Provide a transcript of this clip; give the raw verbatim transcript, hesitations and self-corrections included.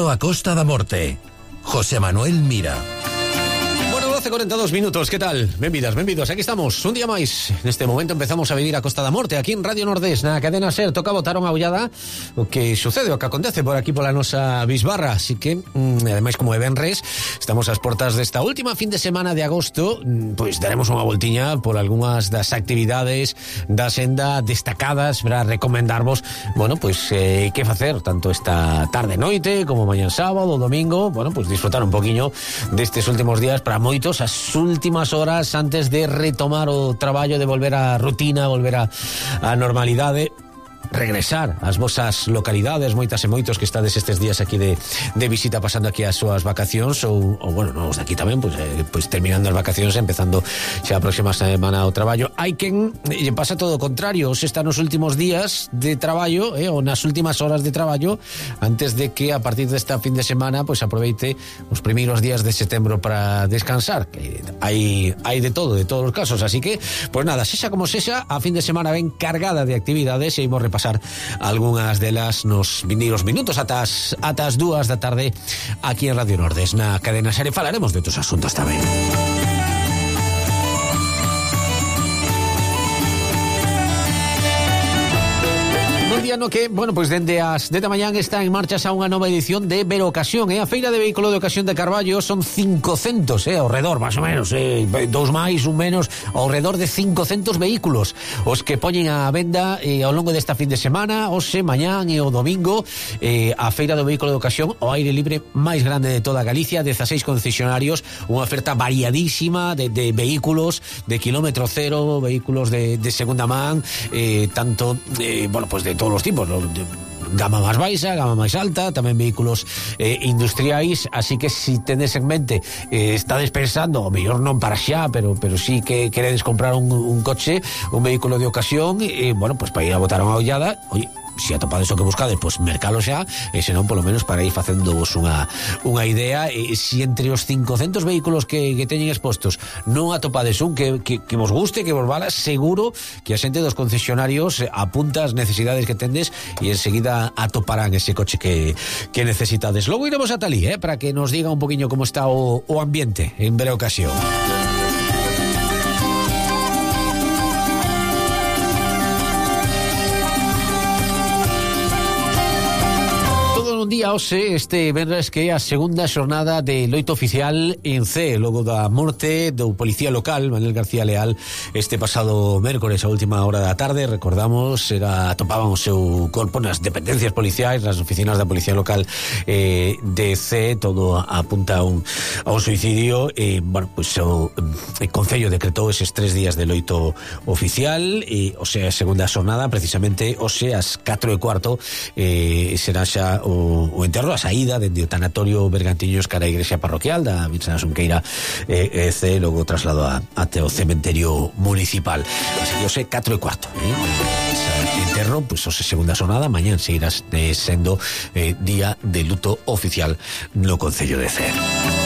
Benvido a Costa da Morte. José Manuel Mira. doce cuarenta y dos minutos, ¿qué tal? Benvidas, benvidos, aquí estamos, un día máis. Neste momento empezamos a vivir a Costa da Morte, aquí en Radio Nordés, na cadena SER. Toca botar unha ollada o que sucede, o que acontece por aquí pola nosa bisbarra. Así que, mmm, ademais, como é venres, estamos ás portas desta última fin de semana de agosto. Pois daremos unha voltiña por algunhas das actividades da senda destacadas para recomendarvos, bueno, pois eh, que facer tanto esta tarde noite como mañán sábado, domingo. Bueno, pois disfrutar un poquinho destes últimos días para moitos, as últimas horas antes de retomar o traballo, de volver á rutina, volver á, á normalidade, regresar ás vosas localidades, moitas e moitos que estades estes días aquí de, de visita, pasando aquí as súas vacacións, ou, ou bueno, nos de aquí tamén, pois, eh, pois terminando as vacacións, empezando xa a próxima semana o traballo. Hai quen lle pasa todo o contrario, se está nos últimos días de traballo, eh, ou nas últimas horas de traballo, antes de que a partir desta fin de semana pois aproveite os primeiros días de setembro para descansar, que hai, hai de todo, de todos os casos. Así que, pois nada, sexa como sexa, a fin de semana ven cargada de actividades e imos repasar algunhas delas nos vindeiros minutos ata as, ata as dúas da tarde aquí en Radio Nordés, na cadena SER. Falaremos de outros asuntos tamén. No que, bueno, pois dende as dez da mañán está en marcha xa unha nova edición de Verocasión, eh? A Feira de Vehículo de Ocasión de Carballo son cincocentos, eh? Ao redor, máis ou menos, eh? Dous máis, un menos, ao redor de cincocentos vehículos os que poñen a venda eh, ao longo desta fin de semana, hoxe, mañán e o domingo, eh, a Feira do Vehículo de Ocasión ao aire libre máis grande de toda Galicia, dezaseis concesionarios, unha oferta variadísima de, de vehículos de kilómetro cero, vehículos de, de segunda man, eh, tanto, eh, bueno, pues de todos los tipos, ¿no? Gama máis baixa, gama máis alta, tamén vehículos eh, industriais. Así que si tedes en mente, eh, estades pensando, o mellor non para xa, pero pero si que queredes comprar un, un coche, un vehículo de ocasión, eh, bueno, pues para ir a botar unha ollada, oye, se atopades o que buscades, pois pues mercalo xa, e senón polo menos para ir facéndovos unha, unha idea. E se entre os cincocentos vehículos que, que teñen expostos non atopades un que, que, que vos guste, que vos vala, seguro que a xente dos concesionarios apunta as necesidades que tendes e enseguida atoparán ese coche que, que necesitades. Logo iremos a Talí, eh, para que nos diga un poquinho como está o, o ambiente en Verocasión. Día hoxe, este venres, que é a segunda xornada de loito oficial en C, logo da morte do policía local Manuel García Leal este pasado mércores a última hora da tarde. Recordamos, era atopaban o seu corpo nas dependencias policiais, nas oficinas da policía local eh, de C. Todo apunta a un, a un suicidio. E, bueno, pues, o, o Concello decretou eses tres días de loito oficial, e, o sea, a segunda xornada, precisamente hoxe ás catro e cuarto, eh, será xa o o enterro, a saída dende o tanatorio Bergantiños cara a igrexa parroquial da Virxen da Xunqueira, eh, ese logo traslado a, até o cementerio municipal. Así que hoxe catro e cuarto, eh? Ese enterro, pois pues, hoxe segunda xornada, mañán seguirás eh, sendo eh, día de luto oficial no Concello de Cer.